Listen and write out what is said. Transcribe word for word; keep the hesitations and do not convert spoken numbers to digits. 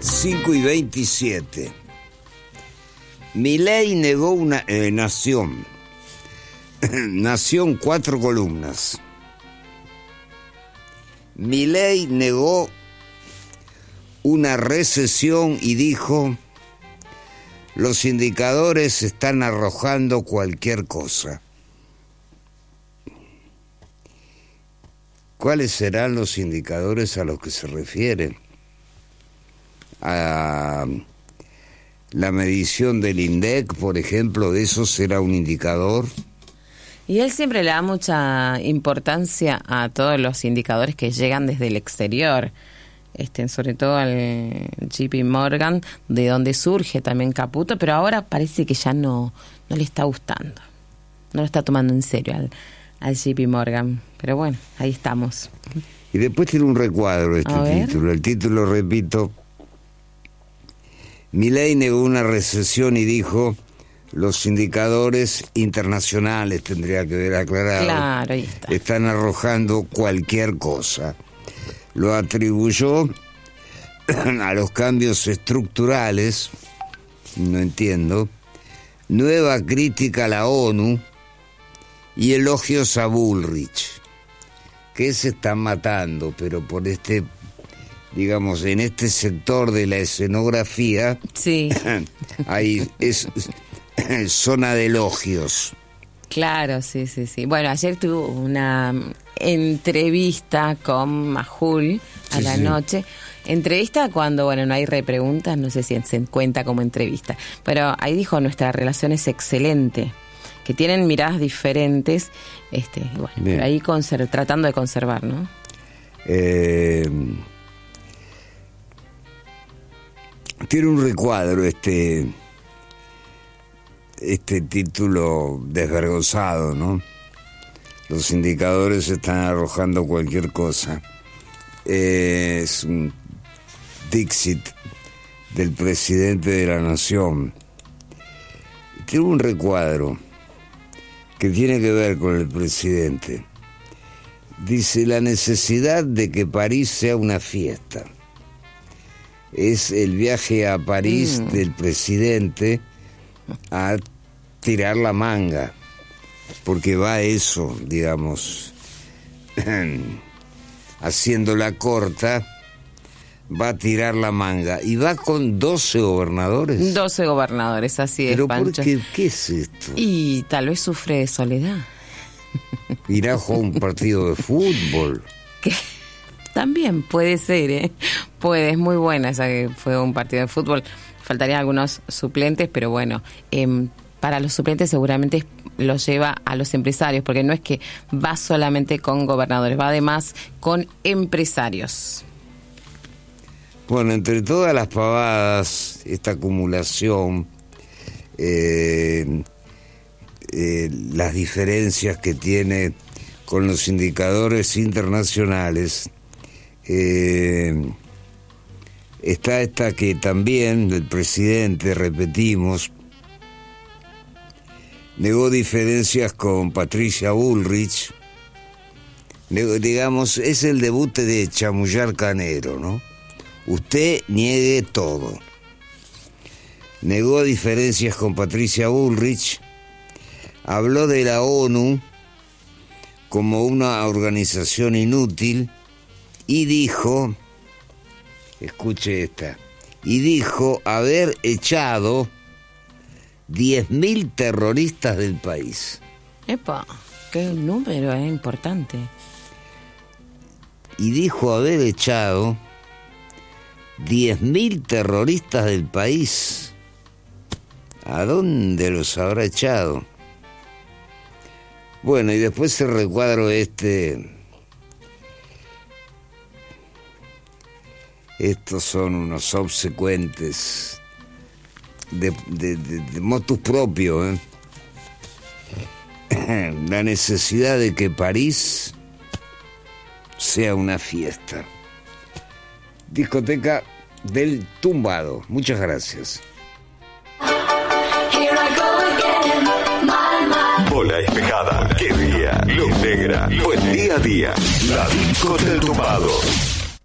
cinco y veintisiete. Milei negó una... Eh, Nación. Nación, cuatro columnas. Milei negó una recesión y dijo: los indicadores están arrojando cualquier cosa. ¿Cuáles serán los indicadores a los que se refiere? A la medición del INDEC, por ejemplo, ¿de eso será un indicador? Y él siempre le da mucha importancia a todos los indicadores que llegan desde el exterior, este, sobre todo al J P Morgan, de donde surge también Caputo, pero ahora parece que ya no, no le está gustando, no lo está tomando en serio al, al J P Morgan, pero bueno, ahí estamos. Y después tiene un recuadro este título, el título, repito: Milei negó una recesión y dijo: los indicadores internacionales, tendría que haber aclarado, claro, ahí está, están arrojando cualquier cosa. Lo atribuyó a los cambios estructurales, no entiendo, nueva crítica a la ONU y elogios a Bullrich, que se están matando, pero por este, digamos, en este sector de la escenografía, sí, hay es zona de elogios. Claro, sí, sí, sí. Bueno, ayer tuvo una entrevista con Majul a sí, la sí. noche. Entrevista cuando, bueno, no hay repreguntas, no sé si se cuenta como entrevista, pero ahí dijo: nuestra relación es excelente, que tienen miradas diferentes, este, y bueno, pero ahí conser- tratando de conservar, ¿no? Eh, tiene un recuadro este... este título desvergonzado, ¿no? Los indicadores están arrojando cualquier cosa. Eh, es un dixit del presidente de la Nación. Tiene un recuadro que tiene que ver con el presidente. Dice: la necesidad de que París sea una fiesta. Es el viaje a París mm. del presidente a tirar la manga, porque va eso, digamos, haciéndola corta, va a tirar la manga, y va con doce gobernadores. doce gobernadores, así es, ¿Pero Pancho. por qué? ¿Qué es esto? Y tal vez sufre de soledad. Irá a jugar un partido de fútbol. ¿Qué? También puede ser, ¿eh? Puede, es muy buena esa que fue un partido de fútbol. Faltarían algunos suplentes, pero bueno, eh, para los suplentes seguramente los lleva a los empresarios, porque no es que va solamente con gobernadores, va además con empresarios. Bueno, entre todas las pavadas, esta acumulación, eh, eh, las diferencias que tiene con los indicadores internacionales, eh, está esta que también el presidente, repetimos, negó diferencias con Patricia Bullrich. Negó, digamos, es el debut de Chamullar Canero, ¿no? Usted niegue todo. Negó diferencias con Patricia Bullrich, habló de la ONU como una organización inútil y dijo... escuche esta, y dijo haber echado diez mil terroristas del país. Epa, qué número es importante. Y dijo haber echado diez mil terroristas del país. ¿A dónde los habrá echado? Bueno, y después el recuadro este... Estos son unos obsecuentes de, de, de, de motus propio, ¿eh? La necesidad de que París sea una fiesta. Discoteca del Tumbado. Muchas gracias. Bola Espejada, qué día, luz negra, buen día a día. La Disco del Tumbado.